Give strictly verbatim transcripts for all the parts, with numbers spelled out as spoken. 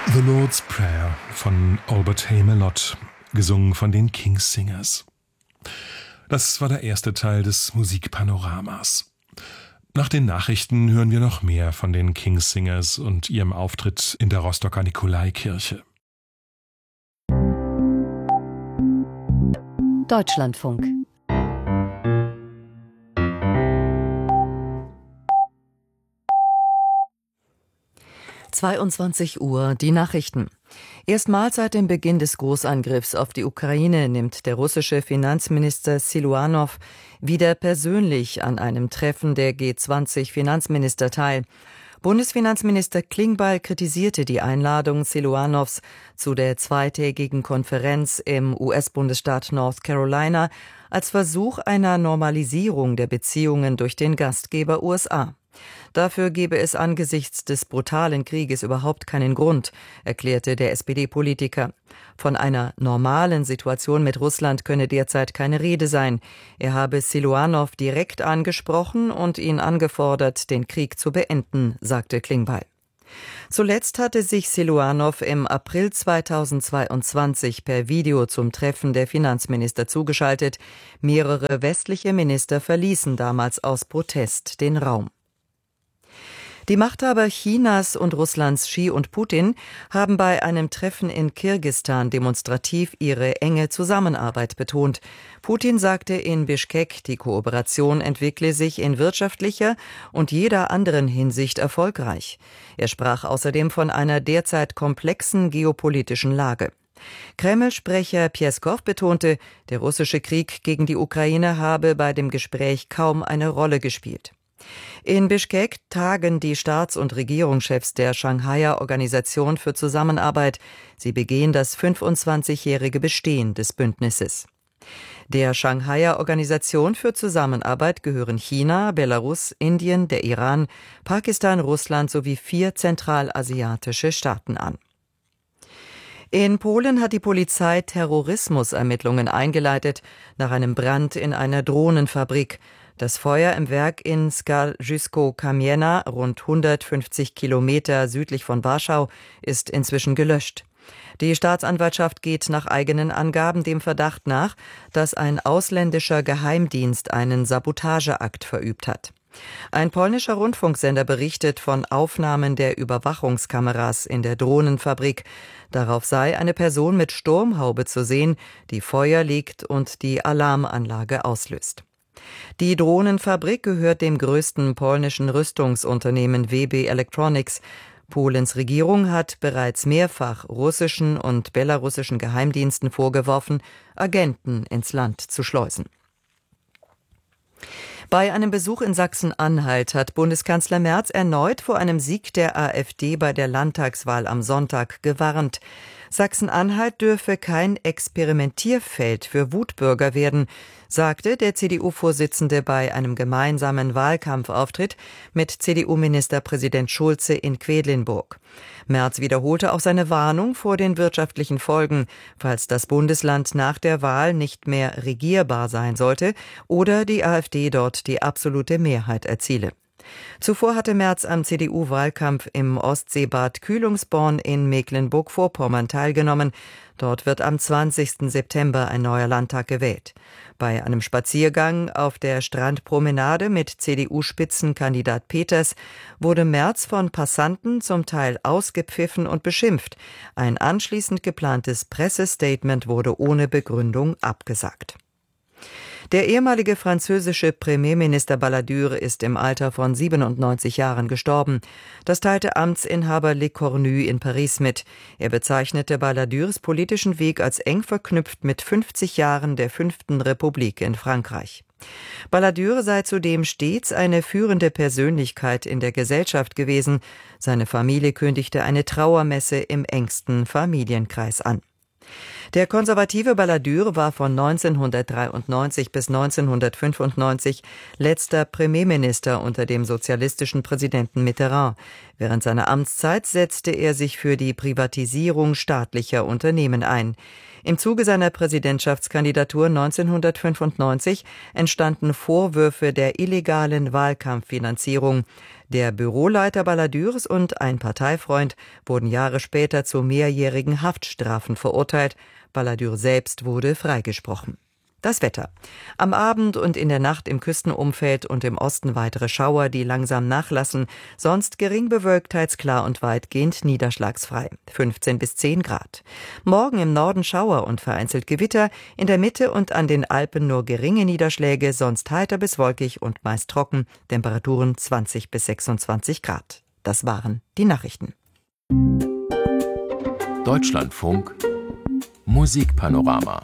The Lord's Prayer von Albert Hay-Melott, gesungen von den King's-Singers. Das war der erste Teil des Musikpanoramas. Nach den Nachrichten hören wir noch mehr von den King's-Singers und ihrem Auftritt in der Rostocker Nikolaikirche. Deutschlandfunk. zweiundzwanzig Uhr, die Nachrichten. Erstmals seit dem Beginn des Großangriffs auf die Ukraine nimmt der russische Finanzminister Siluanow wieder persönlich an einem Treffen der G zwanzig Finanzminister teil. Bundesfinanzminister Klingbeil kritisierte die Einladung Siluanows zu der zweitägigen Konferenz im U S-Bundesstaat North Carolina als Versuch einer Normalisierung der Beziehungen durch den Gastgeber U S A. Dafür gebe es angesichts des brutalen Krieges überhaupt keinen Grund, erklärte der S P D-Politiker. Von einer normalen Situation mit Russland könne derzeit keine Rede sein. Er habe Siluanow direkt angesprochen und ihn angefordert, den Krieg zu beenden, sagte Klingbeil. Zuletzt hatte sich Siluanow im April zweitausendzweiundzwanzig per Video zum Treffen der Finanzminister zugeschaltet. Mehrere westliche Minister verließen damals aus Protest den Raum. Die Machthaber Chinas und Russlands Xi und Putin haben bei einem Treffen in Kirgisistan demonstrativ ihre enge Zusammenarbeit betont. Putin sagte in Bischkek, die Kooperation entwickle sich in wirtschaftlicher und jeder anderen Hinsicht erfolgreich. Er sprach außerdem von einer derzeit komplexen geopolitischen Lage. Kreml-Sprecher Pjeskow betonte, der russische Krieg gegen die Ukraine habe bei dem Gespräch kaum eine Rolle gespielt. In Bischkek tagen die Staats- und Regierungschefs der Shanghaier Organisation für Zusammenarbeit. Sie begehen das fünfundzwanzigjährige Bestehen des Bündnisses. Der Shanghaier Organisation für Zusammenarbeit gehören China, Belarus, Indien, der Iran, Pakistan, Russland sowie vier zentralasiatische Staaten an. In Polen hat die Polizei Terrorismusermittlungen eingeleitet nach einem Brand in einer Drohnenfabrik. Das Feuer im Werk in Skarżysko-Kamienna, rund hundertfünfzig Kilometer südlich von Warschau, ist inzwischen gelöscht. Die Staatsanwaltschaft geht nach eigenen Angaben dem Verdacht nach, dass ein ausländischer Geheimdienst einen Sabotageakt verübt hat. Ein polnischer Rundfunksender berichtet von Aufnahmen der Überwachungskameras in der Drohnenfabrik. Darauf sei eine Person mit Sturmhaube zu sehen, die Feuer legt und die Alarmanlage auslöst. Die Drohnenfabrik gehört dem größten polnischen Rüstungsunternehmen W B Electronics. Polens Regierung hat bereits mehrfach russischen und belarussischen Geheimdiensten vorgeworfen, Agenten ins Land zu schleusen. Bei einem Besuch in Sachsen-Anhalt hat Bundeskanzler Merz erneut vor einem Sieg der AfD bei der Landtagswahl am Sonntag gewarnt. Sachsen-Anhalt dürfe kein Experimentierfeld für Wutbürger werden, sagte der C D U-Vorsitzende bei einem gemeinsamen Wahlkampfauftritt mit C D U-Ministerpräsident Schulze in Quedlinburg. Merz wiederholte auch seine Warnung vor den wirtschaftlichen Folgen, falls das Bundesland nach der Wahl nicht mehr regierbar sein sollte oder die AfD dort die absolute Mehrheit erziele. Zuvor hatte Merz am C D U-Wahlkampf im Ostseebad Kühlungsborn in Mecklenburg-Vorpommern teilgenommen. Dort wird am zwanzigsten September ein neuer Landtag gewählt. Bei einem Spaziergang auf der Strandpromenade mit C D U-Spitzenkandidat Peters wurde Merz von Passanten zum Teil ausgepfiffen und beschimpft. Ein anschließend geplantes Pressestatement wurde ohne Begründung abgesagt. Der ehemalige französische Premierminister Balladur ist im Alter von siebenundneunzig Jahren gestorben. Das teilte Amtsinhaber Le Cornu in Paris mit. Er bezeichnete Balladurs politischen Weg als eng verknüpft mit fünfzig Jahren der fünften Republik in Frankreich. Balladur sei zudem stets eine führende Persönlichkeit in der Gesellschaft gewesen. Seine Familie kündigte eine Trauermesse im engsten Familienkreis an. Der konservative Balladur war von neunzehnhundertdreiundneunzig bis neunzehnhundertfünfundneunzig letzter Premierminister unter dem sozialistischen Präsidenten Mitterrand. Während seiner Amtszeit setzte er sich für die Privatisierung staatlicher Unternehmen ein. Im Zuge seiner Präsidentschaftskandidatur neunzehnhundertfünfundneunzig entstanden Vorwürfe der illegalen Wahlkampffinanzierung. Der Büroleiter Balladurs und ein Parteifreund wurden Jahre später zu mehrjährigen Haftstrafen verurteilt. Balladur selbst wurde freigesprochen. Das Wetter. Am Abend und in der Nacht im Küstenumfeld und im Osten weitere Schauer, die langsam nachlassen. Sonst Geringbewölktheitsklar und weitgehend niederschlagsfrei. fünfzehn bis zehn Grad. Morgen im Norden Schauer und vereinzelt Gewitter. In der Mitte und an den Alpen nur geringe Niederschläge, sonst heiter bis wolkig und meist trocken. Temperaturen zwanzig bis sechsundzwanzig Grad. Das waren die Nachrichten. Deutschlandfunk Musikpanorama.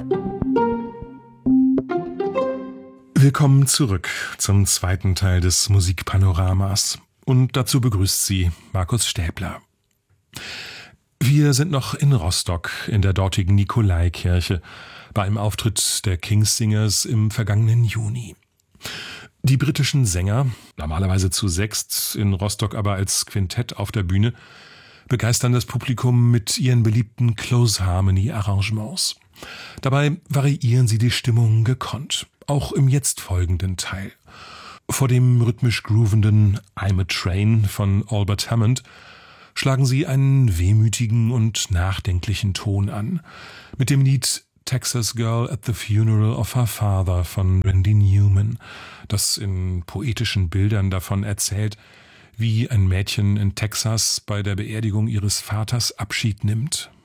Willkommen zurück zum zweiten Teil des Musikpanoramas. Und dazu begrüßt Sie Markus Stäbler. Wir sind noch in Rostock in der dortigen Nikolaikirche bei einem Auftritt der King's Singers im vergangenen Juni. Die britischen Sänger, normalerweise zu sechst, in Rostock aber als Quintett auf der Bühne, begeistern das Publikum mit ihren beliebten Close Harmony Arrangements. Dabei variieren sie die Stimmung gekonnt, auch im jetzt folgenden Teil. Vor dem rhythmisch groovenden I'm a Train von Albert Hammond schlagen sie einen wehmütigen und nachdenklichen Ton an, mit dem Lied Texas Girl at the Funeral of Her Father von Randy Newman, das in poetischen Bildern davon erzählt, wie ein Mädchen in Texas bei der Beerdigung ihres Vaters Abschied nimmt